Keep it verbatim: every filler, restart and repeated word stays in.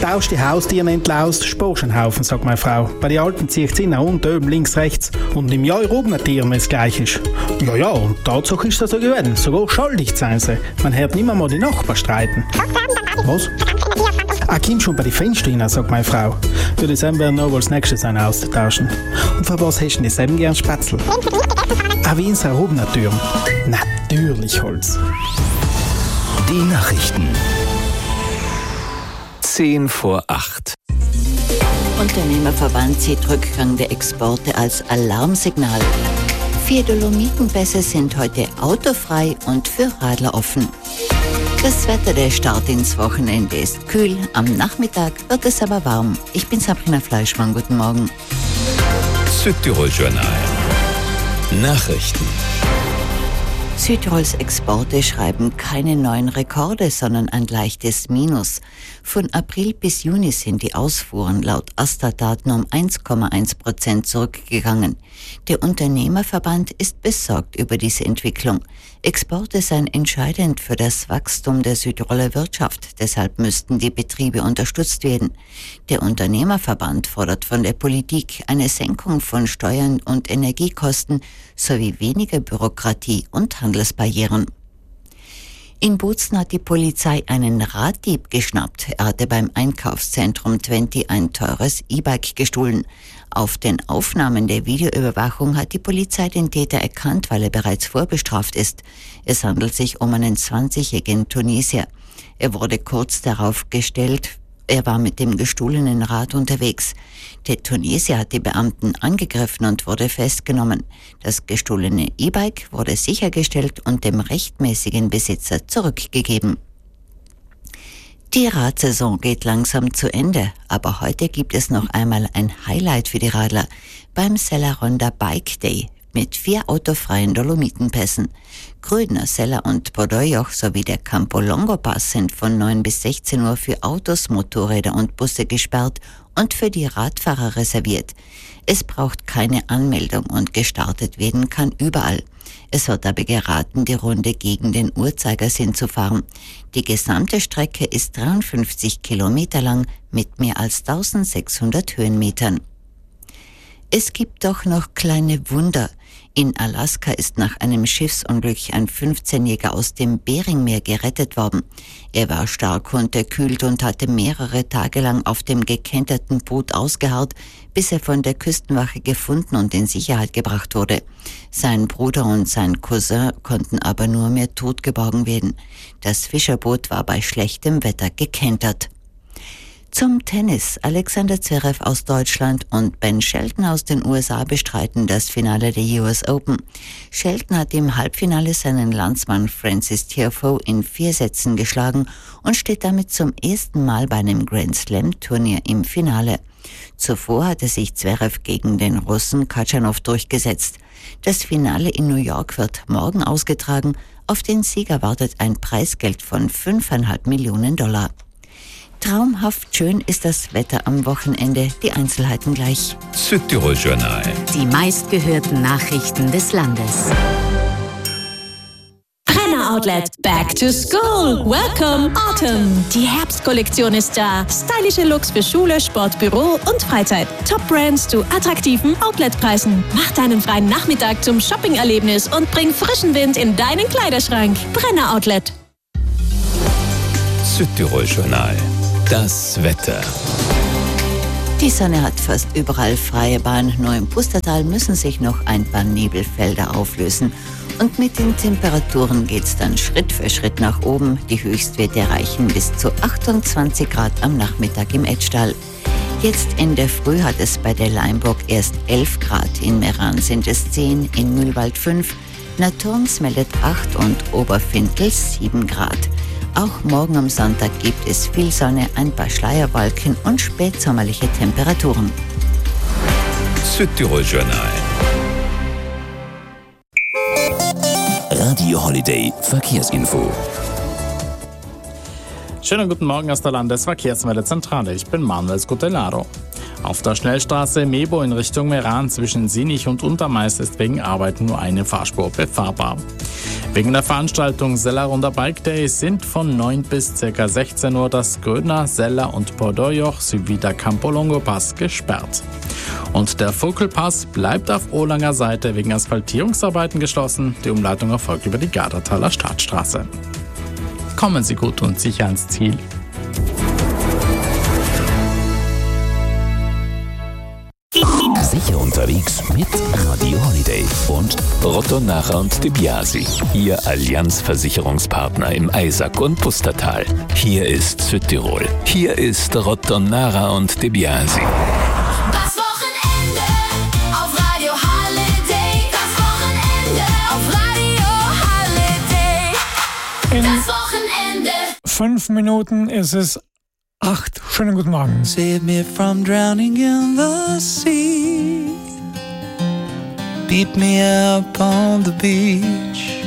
Tausch die Haustiere endlich aus, sparst einen Haufen, sagt meine Frau. Bei den Alten zieht es innen und oben, links, rechts. Und im Jahr oben ein Tier, wenn es gleich ist. Ja, ja, und Tatsache ist das so gewesen. Sogar schuldig sein sie. Man hört nicht mal die Nachbarn streiten. Was? Ah, komm schon bei den Fenstern rein, sagt meine Frau. Für das werden wir noch als nächstes einen austauschen. Und für was hast du denn selber gern Spätzle? Ah, wie in so einer Hubnertür. Natürlich Holz. Die Nachrichten. Zehn vor acht. Unternehmerverband sieht Rückgang der Exporte als Alarmsignal. Vier Dolomitenpässe sind heute autofrei und für Radler offen. Das Wetter, der Start ins Wochenende ist kühl. Am Nachmittag wird es aber warm. Ich bin Sabrina Fleischmann. Guten Morgen. Südtirol Journal. Nachrichten. Südtirols Exporte schreiben keine neuen Rekorde, sondern ein leichtes Minus. Von April bis Juni sind die Ausfuhren laut Astra-Daten um eins Komma eins Prozent zurückgegangen. Der Unternehmerverband ist besorgt über diese Entwicklung. Exporte seien entscheidend für das Wachstum der Südtiroler Wirtschaft. Deshalb müssten die Betriebe unterstützt werden. Der Unternehmerverband fordert von der Politik eine Senkung von Steuern und Energiekosten sowie weniger Bürokratie und Handelsbarrieren. In Bozen hat die Polizei einen Raddieb geschnappt. Er hatte beim Einkaufszentrum zwanzig ein teures E-Bike gestohlen. Auf den Aufnahmen der Videoüberwachung hat die Polizei den Täter erkannt, weil er bereits vorbestraft ist. Es handelt sich um einen zwanzigjährigen Tunesier. Er wurde kurz darauf gestellt. Er war mit dem gestohlenen Rad unterwegs. Der Tunesier hat die Beamten angegriffen und wurde festgenommen. Das gestohlene E-Bike wurde sichergestellt und dem rechtmäßigen Besitzer zurückgegeben. Die Radsaison geht langsam zu Ende, aber heute gibt es noch einmal ein Highlight für die Radler beim Sellaronda Bike Day mit vier autofreien Dolomitenpässen. Grödner, Sella und Bordeaux sowie der Campo Longo Pass sind von neun bis sechzehn Uhr für Autos, Motorräder und Busse gesperrt und für die Radfahrer reserviert. Es braucht keine Anmeldung und gestartet werden kann überall. Es wird aber geraten, die Runde gegen den Uhrzeigersinn zu fahren. Die gesamte Strecke ist dreiundfünfzig Kilometer lang mit mehr als eintausendsechshundert Höhenmetern. Es gibt doch noch kleine Wunder. In Alaska ist nach einem Schiffsunglück ein fünfzehnjähriger aus dem Beringmeer gerettet worden. Er war stark unterkühlt und hatte mehrere Tage lang auf dem gekenterten Boot ausgeharrt, bis er von der Küstenwache gefunden und in Sicherheit gebracht wurde. Sein Bruder und sein Cousin konnten aber nur mehr tot geborgen werden. Das Fischerboot war bei schlechtem Wetter gekentert. Zum Tennis. Alexander Zverev aus Deutschland und Ben Shelton aus den U S A bestreiten das Finale der U S Open. Shelton hat im Halbfinale seinen Landsmann Francis Tiafoe in vier Sätzen geschlagen und steht damit zum ersten Mal bei einem Grand Slam Turnier im Finale. Zuvor hatte sich Zverev gegen den Russen Khachanov durchgesetzt. Das Finale in New York wird morgen ausgetragen. Auf den Sieger wartet ein Preisgeld von fünfeinhalb Millionen Dollar. Traumhaft schön ist das Wetter am Wochenende. Die Einzelheiten gleich. Südtirol Journal. Die meistgehörten Nachrichten des Landes. Brenner Outlet Back to School. Welcome Autumn. Die Herbstkollektion ist da. Stylische Looks für Schule, Sport, Büro und Freizeit. Top Brands zu attraktiven Outletpreisen. Mach deinen freien Nachmittag zum Shopping-Erlebnis und bring frischen Wind in deinen Kleiderschrank. Brenner Outlet. Südtirol Journal. Das Wetter. Die Sonne hat fast überall freie Bahn, nur im Pustertal müssen sich noch ein paar Nebelfelder auflösen. Und mit den Temperaturen geht's dann Schritt für Schritt nach oben. Die Höchstwerte erreichen bis zu achtundzwanzig Grad am Nachmittag im Etschtal. Jetzt in der Früh hat es bei der Leimburg erst elf Grad, in Meran sind es zehn, in Mühlwald fünf, Naturns meldet acht und Oberfindl sieben Grad. Auch morgen am Sonntag gibt es viel Sonne, ein paar Schleierwolken und spätsommerliche Temperaturen. Südtirol Journal. Radio Holiday Verkehrsinfo. Schönen guten Morgen aus der Landesverkehrsmeldezentrale. Ich bin Manuel Scutellaro. Auf der Schnellstraße Mebo in Richtung Meran zwischen Sinich und Untermeis ist wegen Arbeiten nur eine Fahrspur befahrbar. Wegen der Veranstaltung Sellerunder Bike Day sind von neun bis ca. sechzehn Uhr das Grödner, Seller und Pordojoch sowie der Campolongo Pass gesperrt. Und der Vogelpass bleibt auf Olanger Seite wegen Asphaltierungsarbeiten geschlossen. Die Umleitung erfolgt über die Gardertaler Stadtstraße. Kommen Sie gut und sicher ans Ziel. Sicher unterwegs mit Radio Holiday und Rottenara und De Biasi, Ihr Allianz-Versicherungspartner im Eisack und Pustertal. Hier ist Südtirol. Hier ist Rottenara und De Biasi. Das Wochenende auf Radio Holiday. Das Wochenende auf Radio Holiday. Das Wochenende. Fünf Minuten ist es acht. Schönen guten Morgen. Save me from drowning in the sea. Beat me up on the beach.